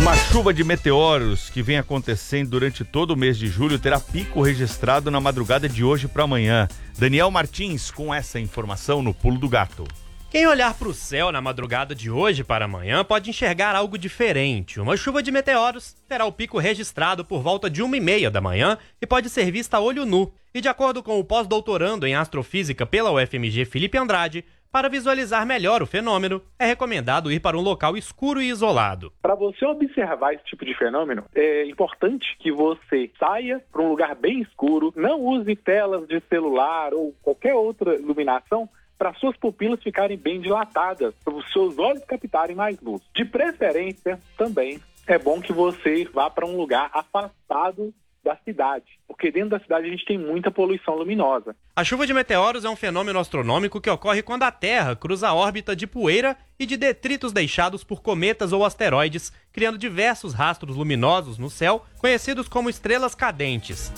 Uma chuva de meteoros que vem acontecendo durante todo o mês de julho terá pico registrado na madrugada de hoje para amanhã. Daniel Martins com essa informação no Pulo do Gato. Quem olhar para o céu na madrugada de hoje para amanhã pode enxergar algo diferente. Uma chuva de meteoros terá o pico registrado por volta de 1h30 da manhã e pode ser vista a olho nu. E de acordo com o pós-doutorando em astrofísica pela UFMG Felipe Andrade, para visualizar melhor o fenômeno, é recomendado ir para um local escuro e isolado. Para você observar esse tipo de fenômeno, é importante que você saia para um lugar bem escuro, não use telas de celular ou qualquer outra iluminação para suas pupilas ficarem bem dilatadas, para os seus olhos captarem mais luz. De preferência, também é bom que você vá para um lugar afastado da cidade, porque dentro da cidade a gente tem muita poluição luminosa. A chuva de meteoros é um fenômeno astronômico que ocorre quando a Terra cruza a órbita de poeira e de detritos deixados por cometas ou asteroides, criando diversos rastros luminosos no céu, conhecidos como estrelas cadentes.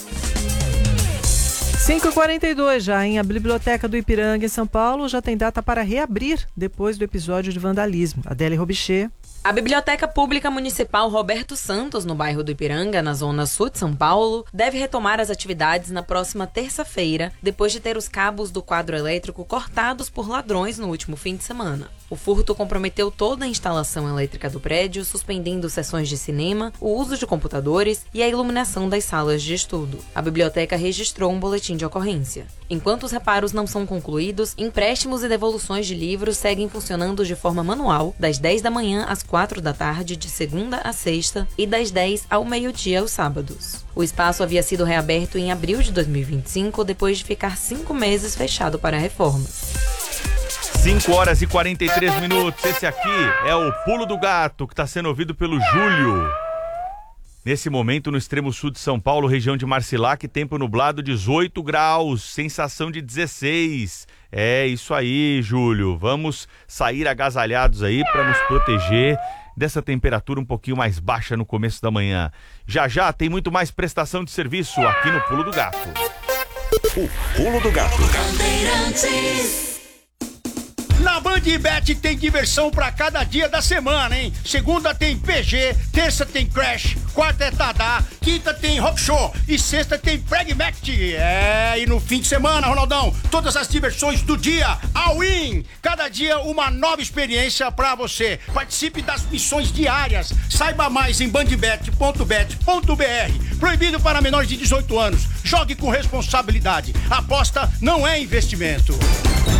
5h42 já, hein? A Biblioteca do Ipiranga, em São Paulo, já tem data para reabrir depois do episódio de vandalismo. Adélia Robichê. A Biblioteca Pública Municipal Roberto Santos, no bairro do Ipiranga, na zona sul de São Paulo, deve retomar as atividades na próxima terça-feira, depois de ter os cabos do quadro elétrico cortados por ladrões no último fim de semana. O furto comprometeu toda a instalação elétrica do prédio, suspendendo sessões de cinema, o uso de computadores e a iluminação das salas de estudo. A biblioteca registrou um boletim de ocorrência. Enquanto os reparos não são concluídos, empréstimos e devoluções de livros seguem funcionando de forma manual, das 10 da manhã às 4 da tarde, de segunda a sexta, e das 10 ao meio-dia aos sábados. O espaço havia sido reaberto em abril de 2025, depois de ficar 5 meses fechado para reformas. 5h43. Esse aqui é o Pulo do Gato, que está sendo ouvido pelo Júlio. Nesse momento, no extremo sul de São Paulo, região de Marcilac, tempo nublado, 18 graus, sensação de 16. É isso aí, Júlio. Vamos sair agasalhados aí para nos proteger dessa temperatura um pouquinho mais baixa no começo da manhã. Já já tem muito mais prestação de serviço aqui no Pulo do Gato. O Pulo do Gato. Na Bandbet tem diversão pra cada dia da semana, hein? Segunda tem PG, terça tem Crash, quarta é Tadá, quinta tem Rock Show e sexta tem Pragmatic. E no fim de semana, Ronaldão, todas as diversões do dia, all-in. Cada dia uma nova experiência pra você. Participe das missões diárias. Saiba mais em bandbet.bet.br. Proibido para menores de 18 anos. Jogue com responsabilidade. Aposta não é investimento.